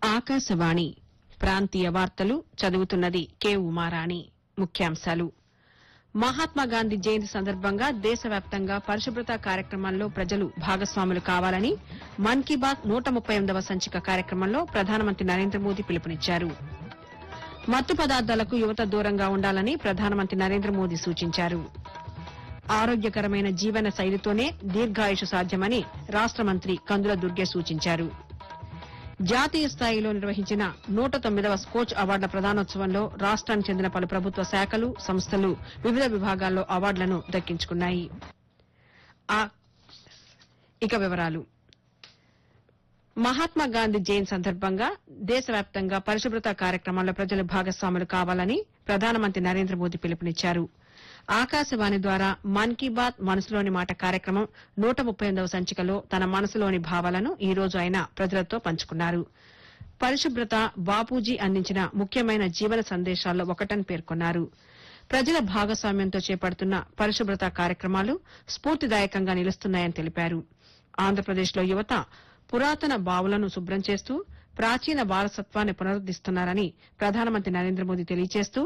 ఆకాశవాణి ప్రాంతీయ వార్తలు చదువుతున్నది కె ఉమారాణి. ముఖ్యాంశాలు. మహాత్మాగాంధీ జయంతి సందర్భంగా దేశవ్యాప్తంగా పరిశుభ్రత కార్యక్రమాల్లో ప్రజలు భాగస్వాములు కావాలని మన్ కీ బాత్ 138వ సంచిక కార్యక్రమంలో ప్రధానమంత్రి నరేంద్ర మోదీ పిలుపునిచ్చారు. మత్తు పదార్థాలకు యువత దూరంగా ఉండాలని ప్రధానమంత్రి నరేంద్ర మోదీ సూచించారు. ఆరోగ్యకరమైన జీవన శైలితోనే దీర్ఘాయుషు సాధ్యమని రాష్ట మంత్రి కందుల దుర్గే సూచించారు. జాతీయ స్థాయిలో నిర్వహించిన 109వ స్కోచ్ అవార్డుల ప్రదానోత్సవంలో రాష్ట్రానికి చెందిన పలు ప్రభుత్వ శాఖలు, సంస్థలు వివిధ విభాగాల్లో అవార్డులను దక్కించుకున్నాయి. మహాత్మాగాంధీ జయంతి సందర్భంగా దేశవ్యాప్తంగా పరిశుభ్రత కార్యక్రమాల్లో ప్రజలు భాగస్వాములు కావాలని ప్రధానమంత్రి నరేంద్ర మోదీ పిలుపునిచ్చారు. ఆకాశవాణి ద్వారా మన్ కీ బాత్ మనసులోని మాట కార్యక్రమం 138వ సంచికలో తన మనసులోని భావాలను ఈ రోజు ఆయన ప్రజలతో పంచుకున్నారు. పరిశుభ్రత బాపూజీ అందించిన ముఖ్యమైన జీవన సందేశాల్లో ఒకటని పేర్కొన్నారు. ప్రజల భాగస్వామ్యంతో చేపడుతున్న పరిశుభ్రత కార్యక్రమాలు స్ఫూర్తిదాయకంగా నిలుస్తున్నాయని తెలిపారు. ఆంధ్రప్రదేశ్లో యువత పురాతన బావులను శుభ్రం చేస్తూ ప్రాచీన వారసత్వాన్ని పునరుద్దరిస్తున్నారని ప్రధానమంత్రి నరేంద్ర మోదీ తెలియజేస్తూ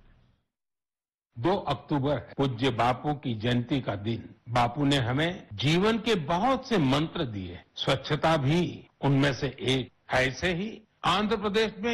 2 अक्टूबर है पूज्य बापू की जयंती का दिन। बापू ने हमें जीवन के बहुत से मंत्र दिए, स्वच्छता भी उनमें से एक। ऐसे ही आंध्र प्रदेश में